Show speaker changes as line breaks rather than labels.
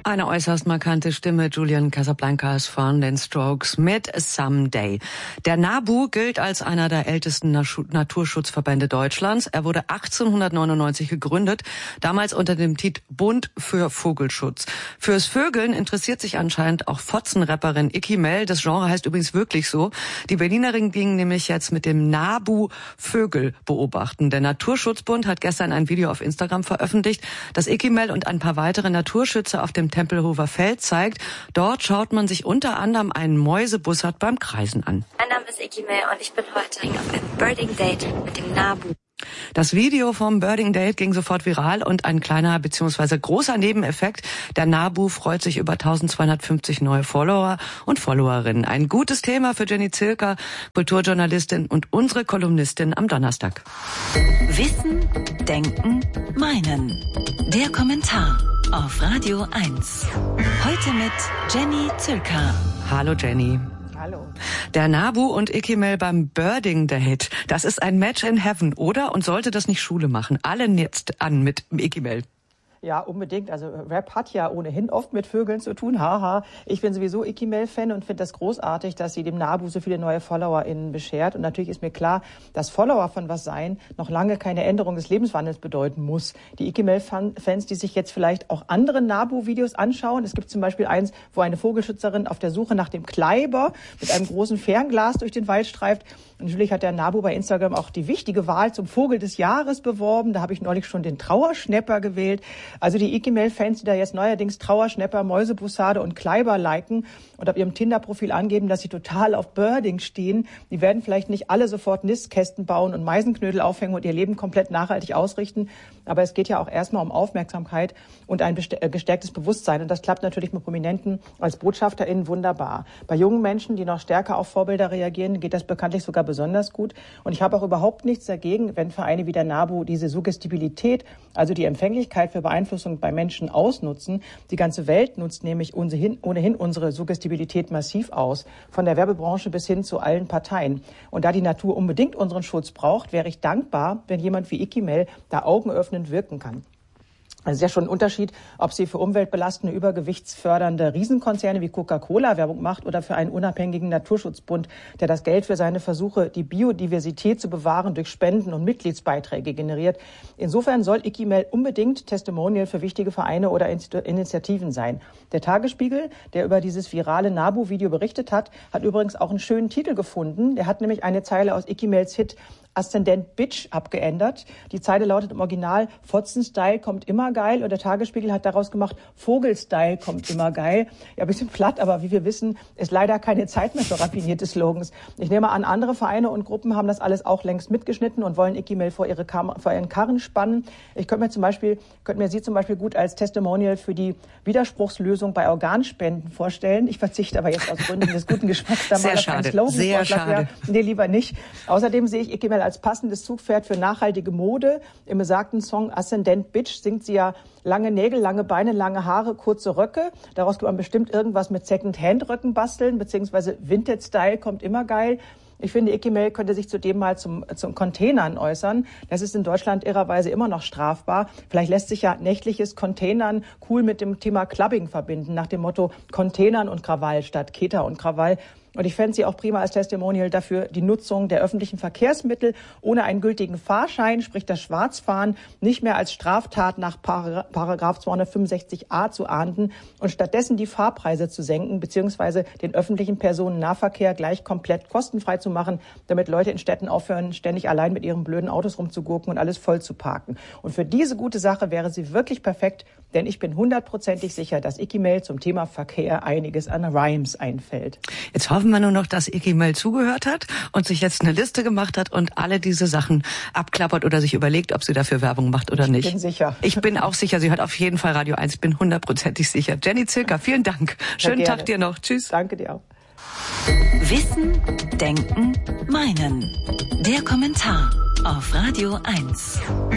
Eine äußerst markante Stimme, Julian Casablancas von den Strokes mit Someday. Der NABU gilt als einer der ältesten Naturschutzverbände Deutschlands. Er wurde 1899 gegründet, damals unter dem Titel Bund für Vogelschutz. Fürs Vögeln interessiert sich anscheinend auch Fotzenrapperin Icky Mell. Das Genre heißt übrigens wirklich so. Die Berlinerin ging nämlich jetzt mit dem NABU Vögel beobachten. Der Naturschutzbund hat gestern ein Video auf Instagram veröffentlicht, das Icky Mell und ein paar weitere Naturschützer auf dem Tempelhofer Feld zeigt. Dort schaut man sich unter anderem einen Mäusebussard beim Kreisen an.
Mein Name ist Icky Mell und ich bin heute auf einem Birding Date mit dem NABU.
Das Video vom Birding Date ging sofort viral und ein kleiner bzw. großer Nebeneffekt. Der NABU freut sich über 1250 neue Follower und Followerinnen. Ein gutes Thema für Jenny Zilker, Kulturjournalistin und unsere Kolumnistin am Donnerstag.
Wissen, Denken, Meinen. Der Kommentar auf Radio 1. Heute mit Jenny Zilker.
Hallo Jenny.
Hallo.
Der NABU und Icky Mell beim Birding Date. Das ist ein Match in Heaven, oder? Und sollte das nicht Schule machen? Alle jetzt an mit Icky Mell.
Ja, unbedingt. Also Rap hat ja ohnehin oft mit Vögeln zu tun. Haha. Ich bin sowieso Icky Mell-Fan und finde das großartig, dass sie dem NABU so viele neue FollowerInnen beschert. Und natürlich ist mir klar, dass Follower von was sein noch lange keine Änderung des Lebenswandels bedeuten muss. Die Icky Mell-Fans, die sich jetzt vielleicht auch andere NABU-Videos anschauen. Es gibt zum Beispiel eins, wo eine Vogelschützerin auf der Suche nach dem Kleiber mit einem großen Fernglas durch den Wald streift. Und natürlich hat der NABU bei Instagram auch die wichtige Wahl zum Vogel des Jahres beworben. Da habe ich neulich schon den Trauerschnäpper gewählt. Also die Icky Mell-Fans, die da jetzt neuerdings Trauerschnäpper, Mäusebussarde und Kleiber liken und auf ihrem Tinder-Profil angeben, dass sie total auf Birding stehen, die werden vielleicht nicht alle sofort Nistkästen bauen und Meisenknödel aufhängen und ihr Leben komplett nachhaltig ausrichten. Aber es geht ja auch erstmal um Aufmerksamkeit und ein gestärktes Bewusstsein. Und das klappt natürlich mit Prominenten als BotschafterInnen wunderbar. Bei jungen Menschen, die noch stärker auf Vorbilder reagieren, geht das bekanntlich sogar besonders gut. Und ich habe auch überhaupt nichts dagegen, wenn Vereine wie der NABU diese Suggestibilität, also die Empfänglichkeit für Beeinflussung bei Menschen ausnutzen. Die ganze Welt nutzt nämlich ohnehin unsere Suggestibilität massiv aus, von der Werbebranche bis hin zu allen Parteien. Und da die Natur unbedingt unseren Schutz braucht, wäre ich dankbar, wenn jemand wie Icky Mell da augenöffnend wirken kann. Also es ist ja schon ein Unterschied, ob sie für umweltbelastende, übergewichtsfördernde Riesenkonzerne wie Coca-Cola Werbung macht oder für einen unabhängigen Naturschutzbund, der das Geld für seine Versuche, die Biodiversität zu bewahren, durch Spenden und Mitgliedsbeiträge generiert. Insofern soll Icky Mell unbedingt Testimonial für wichtige Vereine oder Initiativen sein. Der Tagesspiegel, der über dieses virale NABU-Video berichtet hat übrigens auch einen schönen Titel gefunden. Der hat nämlich eine Zeile aus Icky Mells Hit Aszendent Bitch abgeändert. Die Zeile lautet im Original, Fotzen-Style kommt immer geil, und der Tagesspiegel hat daraus gemacht, Vogel-Style kommt immer geil. Ja, ein bisschen platt, aber wie wir wissen, ist leider keine Zeit mehr für raffinierte Slogans. Ich nehme an, andere Vereine und Gruppen haben das alles auch längst mitgeschnitten und wollen Icky Mell vor ihren Karren spannen. Ich könnte mir sie zum Beispiel gut als Testimonial für die Widerspruchslösung bei Organspenden vorstellen. Ich verzichte aber jetzt aus Gründen des guten Geschmacks da mal auf einen Slogan.
Sehr schade.
Nee, lieber nicht. Außerdem sehe ich Icky Mell als passendes Zugpferd für nachhaltige Mode. Im besagten Song Aszendent Bitch singt sie ja lange Nägel, lange Beine, lange Haare, kurze Röcke. Daraus kann man bestimmt irgendwas mit Second-Hand-Röcken basteln, beziehungsweise Vintage-Style kommt immer geil. Ich finde, Icky Mell könnte sich zudem mal zum Containern äußern. Das ist in Deutschland irrerweise immer noch strafbar. Vielleicht lässt sich ja nächtliches Containern cool mit dem Thema Clubbing verbinden, nach dem Motto Containern und Krawall statt Keter und Krawall. Und ich fände sie auch prima als Testimonial dafür, die Nutzung der öffentlichen Verkehrsmittel ohne einen gültigen Fahrschein, sprich das Schwarzfahren, nicht mehr als Straftat nach Paragraph 265a zu ahnden und stattdessen die Fahrpreise zu senken, beziehungsweise den öffentlichen Personennahverkehr gleich komplett kostenfrei zu machen, damit Leute in Städten aufhören, ständig allein mit ihren blöden Autos rumzugurken und alles voll zu parken. Und für diese gute Sache wäre sie wirklich perfekt, denn ich bin 100% sicher, dass Icky Mell zum Thema Verkehr einiges an Rhymes einfällt.
Jetzt hoffen wir nur noch, dass Icky Mell zugehört hat und sich jetzt eine Liste gemacht hat und alle diese Sachen abklappert oder sich überlegt, ob sie dafür Werbung macht oder nicht.
Ich bin sicher.
Ich bin auch sicher, sie hört auf jeden Fall Radio 1. Ich bin 100% sicher. Jenny Zilker, vielen Dank. Schönen Tag dir noch. Tschüss.
Danke dir auch.
Wissen, Denken, Meinen. Der Kommentar auf Radio 1.